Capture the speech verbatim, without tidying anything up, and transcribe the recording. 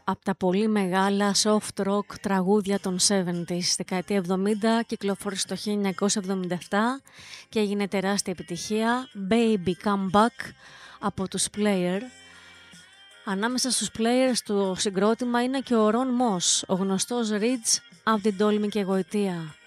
από τα πολύ μεγάλα soft rock τραγούδια των εβδομήντα, δεκαετία εβδομήντα, κυκλοφόρησε το χίλια εννιακόσια εβδομήντα επτά και έγινε τεράστια επιτυχία. Baby Come Back από τους Player. Ανάμεσα στους Players του συγκρότημα είναι και ο Ron Moss, ο γνωστός Ridge από την Τόλμη και Γοητεία.